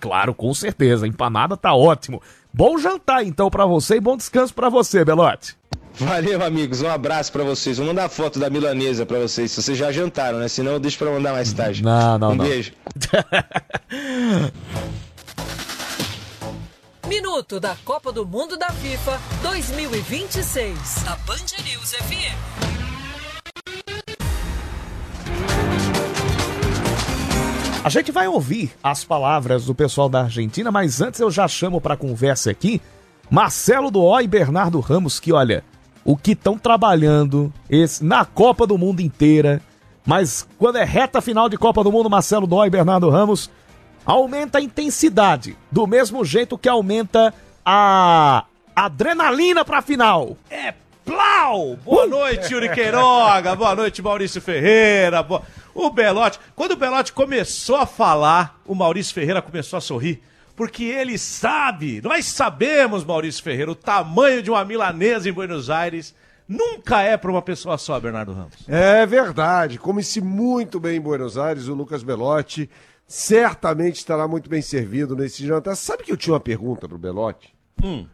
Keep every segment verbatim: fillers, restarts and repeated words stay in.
Claro, com certeza. Empanada tá ótimo. Bom jantar, então, pra você e bom descanso pra você, Belotti. Valeu, amigos. Um abraço pra vocês. Vou mandar foto da milanesa pra vocês, se vocês já jantaram, né? Senão eu deixo pra mandar mais tarde. Não, não, um não. Um beijo. Minuto da Copa do Mundo da FIFA dois mil e vinte e seis. Na Band News F M. A gente vai ouvir as palavras do pessoal da Argentina, mas antes eu já chamo para conversa aqui Marcelo Duó e Bernardo Ramos, que olha, o que estão trabalhando esse, na Copa do Mundo inteira, mas quando é reta final de Copa do Mundo, Marcelo Duó e Bernardo Ramos, aumenta a intensidade, do mesmo jeito que aumenta a adrenalina para a final. É plau! Boa noite, Yuri Queiroga, boa noite, Maurício Ferreira, boa... O Belotti, quando o Belotti começou a falar, o Maurício Ferreira começou a sorrir, porque ele sabe, nós sabemos, Maurício Ferreira, o tamanho de uma milanesa em Buenos Aires nunca é para uma pessoa só, Bernardo Ramos. É verdade, come-se muito bem em Buenos Aires, o Lucas Belotti certamente estará muito bem servido nesse jantar. Sabe que eu tinha uma pergunta pro Belotti? Hum.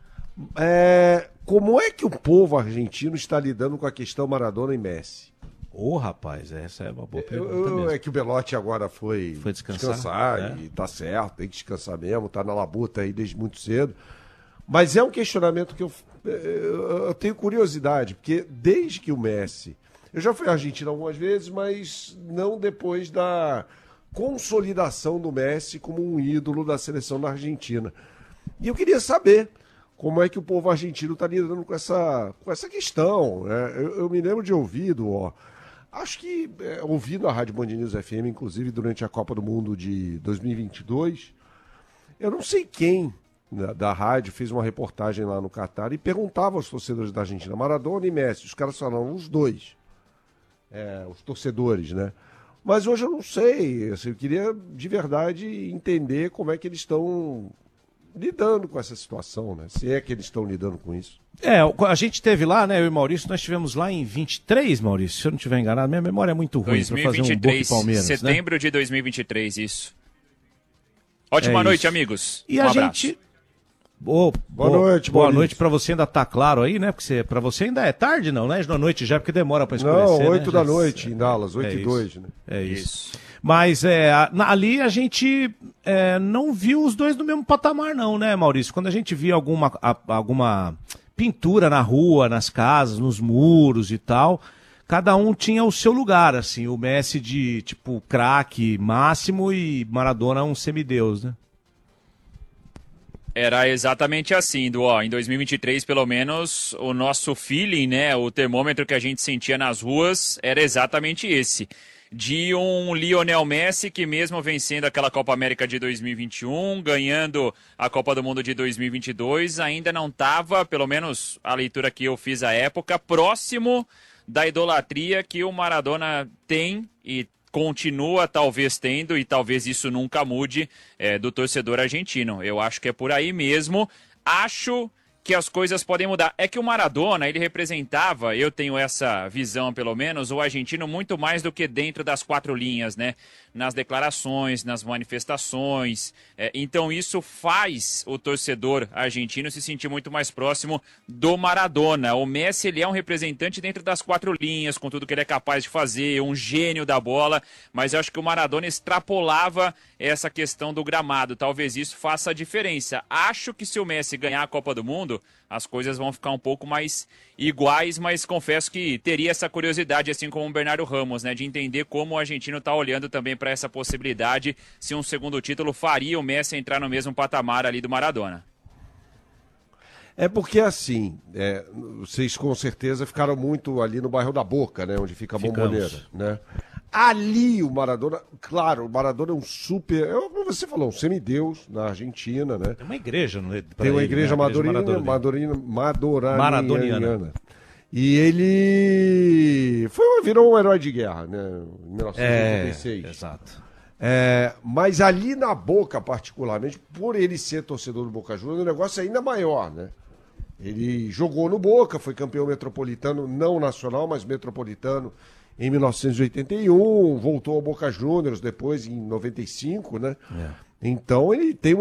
É, como é que o povo argentino está lidando com a questão Maradona e Messi? Ô, oh, rapaz, essa é uma boa pergunta eu, eu, mesmo. É que o Belotti agora foi, foi descansar, descansar é. E tá certo, tem que descansar mesmo, tá na labuta aí desde muito cedo. Mas é um questionamento que eu, eu, eu tenho curiosidade, porque desde que o Messi... Eu já fui à Argentina algumas vezes, mas não depois da consolidação do Messi como um ídolo da seleção da Argentina. E eu queria saber como é que o povo argentino está lidando com essa, com essa questão. Né? Eu, eu me lembro de ouvido, ó, acho que é, ouvindo a Rádio Band News F M, inclusive durante a Copa do Mundo de dois mil e vinte e dois, eu não sei quem né, da rádio fez uma reportagem lá no Catar e perguntava aos torcedores da Argentina, Maradona e Messi, os caras falaram, os dois, é, os torcedores, né? Mas hoje eu não sei, assim, eu queria de verdade entender como é que eles estão lidando com essa situação, né? Se é que eles estão lidando com isso. É, a gente teve lá, né, eu e o Maurício, nós estivemos lá em vinte e três, Maurício, se eu não estiver enganado, minha memória é muito ruim para fazer um Boca e Palmeiras, setembro né? de dois mil e vinte e três, isso. Ótima é noite, isso. amigos. E um a abraço. gente... Oh, boa oh, noite, boa Maurício. noite para você, ainda tá claro aí, né? Porque você, para você ainda é tarde, não, né? Na noite já, porque demora para escurecer. Não, oito né? da Já... noite em Dallas, oito é e dois, né? É isso. Isso. Mas é, ali a gente é, não viu os dois no mesmo patamar, não, né, Maurício? Quando a gente via alguma, a, alguma pintura na rua, nas casas, nos muros e tal, cada um tinha o seu lugar, assim. O Messi de, tipo, craque máximo e Maradona um semideus, né? Era exatamente assim, do ó, em dois mil e vinte e três, pelo menos, o nosso feeling, né, o termômetro que a gente sentia nas ruas era exatamente esse. De um Lionel Messi que mesmo vencendo aquela Copa América de dois mil e vinte e um, ganhando a Copa do Mundo de dois mil e vinte e dois, ainda não estava, pelo menos a leitura que eu fiz à época, próximo da idolatria que o Maradona tem e continua talvez tendo, e talvez isso nunca mude, é, do torcedor argentino. Eu acho que é por aí mesmo. Acho que as coisas podem mudar. É que o Maradona, ele representava, eu tenho essa visão pelo menos, o argentino muito mais do que dentro das quatro linhas, né? Nas declarações, nas manifestações. É, então isso faz o torcedor argentino se sentir muito mais próximo do Maradona. O Messi, ele é um representante dentro das quatro linhas, com tudo que ele é capaz de fazer, um gênio da bola, mas eu acho que o Maradona extrapolava essa questão do gramado. Talvez isso faça a diferença. Acho que se o Messi ganhar a Copa do Mundo, as coisas vão ficar um pouco mais iguais, mas confesso que teria essa curiosidade, assim como o Bernardo Ramos, né, de entender como o argentino está olhando também para essa possibilidade, se um segundo título faria o Messi entrar no mesmo patamar ali do Maradona. É porque assim, é, vocês com certeza ficaram muito ali no bairro da Boca, né, onde fica a Bombonera, né? Ali o Maradona, claro, o Maradona é um super, é como você falou, um semideus na Argentina, né? Tem uma igreja, não é? Tem uma ele, igreja né? madorina, Igreja madorina, madoraniana. Maradoniana. E ele foi, virou um herói de guerra, né? Em mil novecentos e oitenta e seis. É, exato. É, mas ali na Boca, particularmente, por ele ser torcedor do Boca Juniors, o negócio é ainda maior, né? Ele jogou no Boca, foi campeão metropolitano, não nacional, mas metropolitano, em mil novecentos e oitenta e um, voltou ao Boca Juniors depois, em noventa e cinco, né? É. Então ele tem